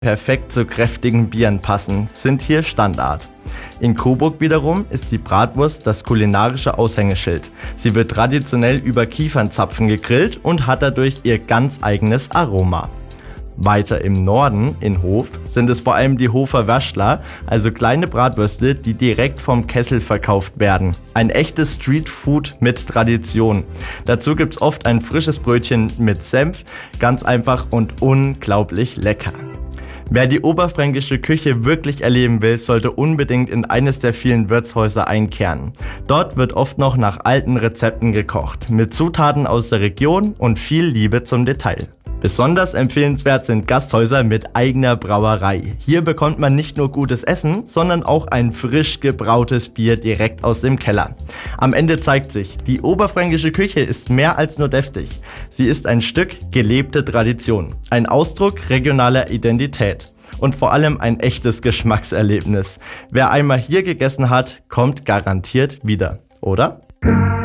perfekt zu kräftigen Bieren passen, sind hier Standard. In Coburg wiederum ist die Bratwurst das kulinarische Aushängeschild. Sie wird traditionell über Kiefernzapfen gegrillt und hat dadurch ihr ganz eigenes Aroma. Weiter im Norden, in Hof, sind es vor allem die Hofer Würstler, also kleine Bratwürste, die direkt vom Kessel verkauft werden. Ein echtes Streetfood mit Tradition. Dazu gibt's oft ein frisches Brötchen mit Senf, ganz einfach und unglaublich lecker. Wer die oberfränkische Küche wirklich erleben will, sollte unbedingt in eines der vielen Wirtshäuser einkehren. Dort wird oft noch nach alten Rezepten gekocht, mit Zutaten aus der Region und viel Liebe zum Detail. Besonders empfehlenswert sind Gasthäuser mit eigener Brauerei. Hier bekommt man nicht nur gutes Essen, sondern auch ein frisch gebrautes Bier direkt aus dem Keller. Am Ende zeigt sich, die oberfränkische Küche ist mehr als nur deftig. Sie ist ein Stück gelebte Tradition, ein Ausdruck regionaler Identität und vor allem ein echtes Geschmackserlebnis. Wer einmal hier gegessen hat, kommt garantiert wieder, oder?